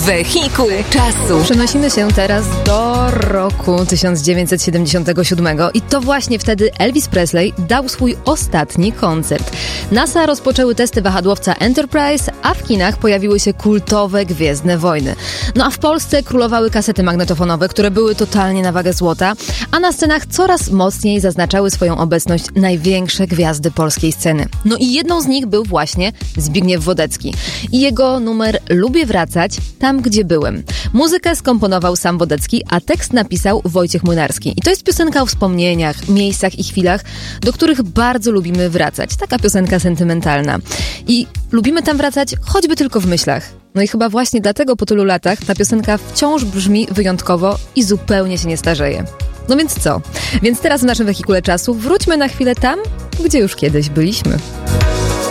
Wehikuł czasu. Przenosimy się teraz do roku 1977 i to właśnie wtedy Elvis Presley dał swój ostatni koncert. NASA rozpoczęły testy wahadłowca Enterprise, a w kinach pojawiły się kultowe Gwiezdne Wojny. No a w Polsce królowały kasety magnetofonowe, które były totalnie na wagę złota, a na scenach coraz mocniej zaznaczały swoją obecność największe gwiazdy polskiej sceny. No i jedną z nich był właśnie Zbigniew Wodecki i jego numer Lubię wracać tam, gdzie byłem. Muzykę skomponował sam Wodecki, a tekst napisał Wojciech Młynarski. I to jest piosenka o wspomnieniach, miejscach i chwilach, do których bardzo lubimy wracać. Taka piosenka sentymentalna. I lubimy tam wracać choćby tylko w myślach. No i chyba właśnie dlatego po tylu latach ta piosenka wciąż brzmi wyjątkowo i zupełnie się nie starzeje. No więc co? Więc teraz w naszym wehikule czasu wróćmy na chwilę tam, gdzie już kiedyś byliśmy.